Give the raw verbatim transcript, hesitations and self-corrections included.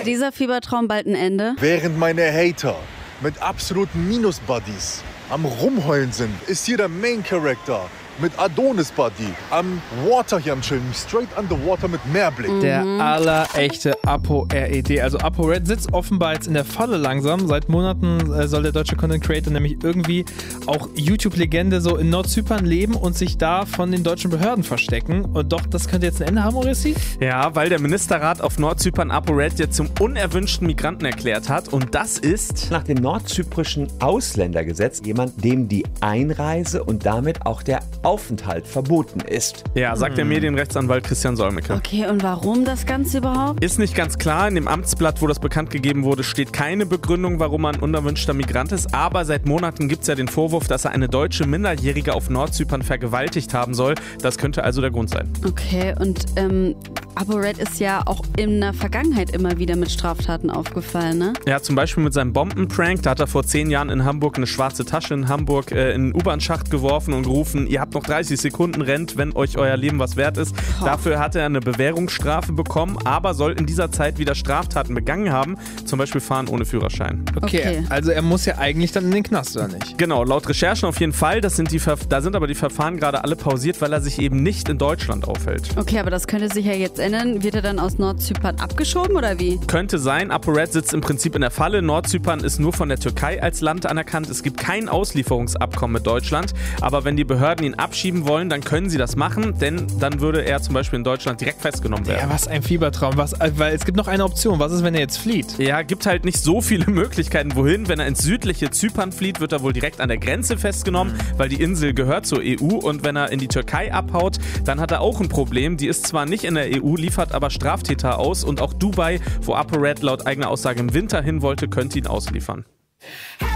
dieser Fiebertraum bald ein Ende? Während meine Hater mit absoluten Minus-Buddies am Rumheulen sind, ist hier der Main-Character mit Adonis-Buddy am Water hier am Chillen, straight underwater mit Meerblick. Der allerechte ApoRed. Also ApoRed sitzt offenbar jetzt in der Falle langsam. Seit Monaten äh, soll der deutsche Content Creator nämlich irgendwie auch YouTube-Legende so in Nordzypern leben und sich da von den deutschen Behörden verstecken. Und doch, das könnte jetzt ein Ende haben, Oressi? Ja, weil der Ministerrat auf Nordzypern ApoRed jetzt zum unerwünschten Migranten erklärt hat. Und das ist nach dem nordzyprischen Ausländergesetz jemand, dem die Einreise und damit auch der Aufenthalt verboten ist. Ja, sagt der Medienrechtsanwalt Christian Solmecke. Okay, und warum das Ganze überhaupt? Ist nicht ganz klar. In dem Amtsblatt, wo das bekannt gegeben wurde, steht keine Begründung, warum er ein unerwünschter Migrant ist. Aber seit Monaten gibt es ja den Vorwurf, dass er eine deutsche Minderjährige auf Nordzypern vergewaltigt haben soll. Das könnte also der Grund sein. Okay, und ähm, ApoRed ist ja auch in der Vergangenheit immer wieder mit Straftaten aufgefallen, ne? Ja, zum Beispiel mit seinem Bombenprank. Da hat er vor zehn Jahren in Hamburg eine schwarze Tasche in Hamburg äh, in einen U-Bahn-Schacht geworfen und gerufen, ihr habt noch dreißig Sekunden, rennt, wenn euch euer Leben was wert ist. Oh. Dafür hat er eine Bewährungsstrafe bekommen, aber soll in dieser Zeit wieder Straftaten begangen haben, zum Beispiel Fahren ohne Führerschein. Okay, Okay. also er muss ja eigentlich dann in den Knast, oder nicht? Genau, laut Recherchen auf jeden Fall. Das sind die Ver- da sind aber die Verfahren gerade alle pausiert, weil er sich eben nicht in Deutschland aufhält. Okay, aber das könnte sich ja jetzt ändern. Wird er dann aus Nordzypern abgeschoben oder wie? Könnte sein. ApoRed sitzt im Prinzip in der Falle. Nordzypern ist nur von der Türkei als Land anerkannt. Es gibt kein Auslieferungsabkommen mit Deutschland. Aber wenn die Behörden ihn abschieben wollen, dann können sie das machen, denn dann würde er zum Beispiel in Deutschland direkt festgenommen werden. Ja, was ein Fiebertraum. Was, weil es gibt noch eine Option. Was ist, wenn er jetzt flieht? Ja, gibt halt nicht so viele Möglichkeiten, wohin. Wenn er ins südliche Zypern flieht, wird er wohl direkt an der Grenze festgenommen, weil die Insel gehört zur E U. Und wenn er in die Türkei abhaut, dann hat er auch ein Problem. Die ist zwar nicht in der E U, liefert aber Straftäter aus. Und auch Dubai, wo ApoRed laut eigener Aussage im Winter hin wollte, könnte ihn ausliefern.